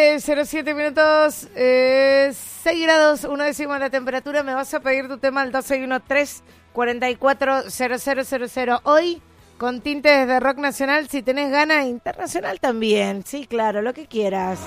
9:07, 6 grados, 1 décima la temperatura. Me vas a pedir tu tema al 261-344-0000. Hoy, con tintes de rock nacional, si tenés gana, internacional también. Sí, claro, lo que quieras.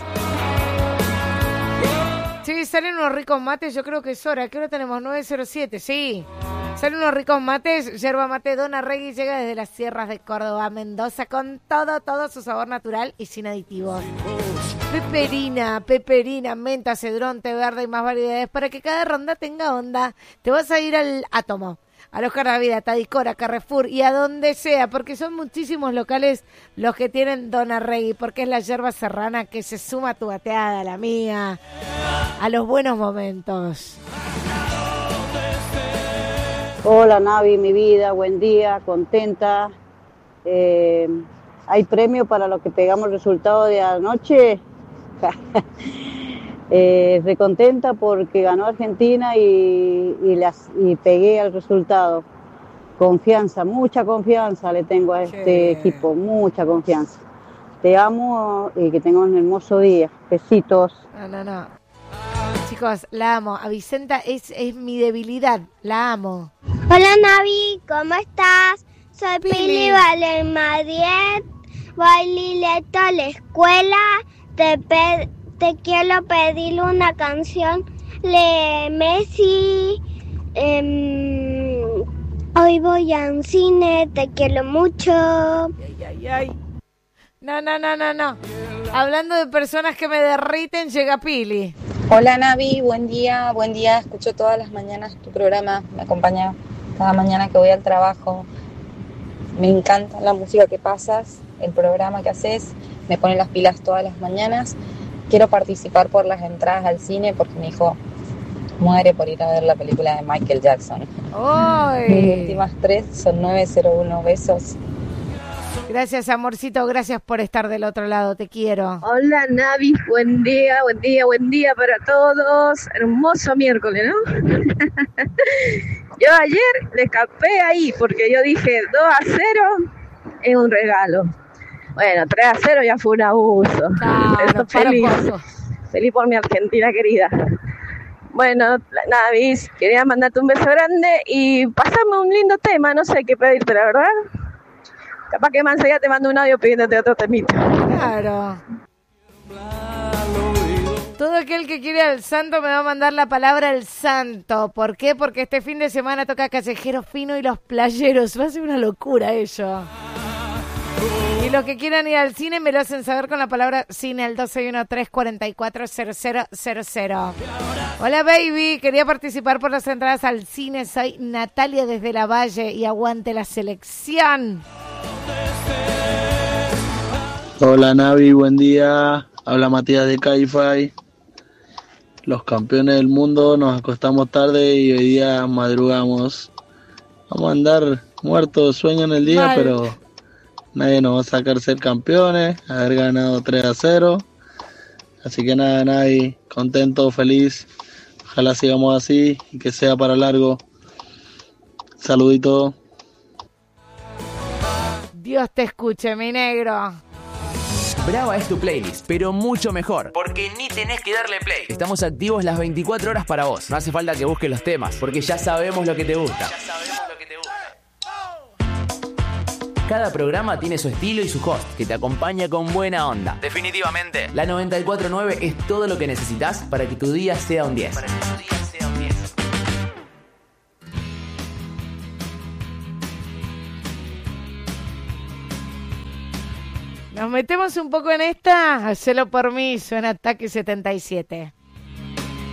Sí, salen unos ricos mates, yo creo que es hora. ¿Qué hora tenemos? 9:07, sí. Salen unos ricos mates. Yerba mate Dona Regui llega desde las sierras de Córdoba a Mendoza con todo su sabor natural y sin aditivos. Peperina, menta, cedrón, té verde y más variedades para que cada ronda tenga onda. Te vas a ir al Átomo, a los Carnavida, Tadicora, Carrefour y a donde sea, porque son muchísimos locales los que tienen Dona Regui, porque es la yerba serrana que se suma a tu bateada, a la mía, a los buenos momentos. Hola Navi, mi vida, buen día, contenta. ¿Hay premio para los que pegamos el resultado de anoche? Recontenta porque ganó Argentina y pegué el resultado. Confianza, mucha confianza le tengo a este equipo, mucha confianza. Te amo y que tengas un hermoso día. Besitos. No. Chicos, la amo. A Vicenta es mi debilidad. La amo. Hola Navi, ¿cómo estás? Soy Pili Valemadiet. Voy Lileto a la escuela. Te quiero pedir una canción de Messi. Hoy voy al cine. Te quiero mucho. Ay. No. Hablando de personas que me derriten, llega Pili. Hola Navi, buen día, escucho todas las mañanas tu programa, me acompaña cada mañana que voy al trabajo, me encanta la música que pasas, el programa que haces, me pone las pilas todas las mañanas, quiero participar por las entradas al cine porque mi hijo muere por ir a ver la película de Michael Jackson. ¡Ay! Mis últimas 3 son 901, besos. Gracias, amorcito, gracias por estar del otro lado, te quiero. Hola Navi, buen día para todos. Hermoso miércoles, ¿no? Yo ayer le escapé ahí porque yo dije 2-0 es un regalo. Bueno, 3-0 ya fue un abuso. Claro, feliz por mi Argentina querida. Bueno, Navi, quería mandarte un beso grande y pasarme un lindo tema, no sé qué pedirte, la verdad. Capaz que más allá te mando un audio pidiéndote otro temita. Claro. Todo aquel que quiere al santo me va a mandar la palabra al santo. ¿Por qué? Porque este fin de semana toca Callejero Fino y Los Playeros. Va a ser una locura ello. Y los que quieran ir al cine me lo hacen saber con la palabra cine al 261-344-0000. Hola baby, quería participar por las entradas al cine. Soy Natalia desde La Valle y aguante la selección. Hola Navi, buen día. Habla Matías de Caifai. Los campeones del mundo, nos acostamos tarde y hoy día madrugamos. Vamos a andar muertos de sueño en el día, pero nadie nos va a sacar ser campeones, haber ganado 3-0. Así que nada, Navi, contento, feliz. Ojalá sigamos así y que sea para largo. Saludito. Dios te escuche, mi negro. Brava es tu playlist, pero mucho mejor, porque ni tenés que darle play. Estamos activos las 24 horas para vos. No hace falta que busques los temas, porque ya sabemos lo que te gusta. Cada programa tiene su estilo y su host, que te acompaña con buena onda. Definitivamente, la 94.9 es todo lo que necesitas para que tu día sea un 10. Nos metemos un poco en esta. Hacelo por mí, suena Ataque 77.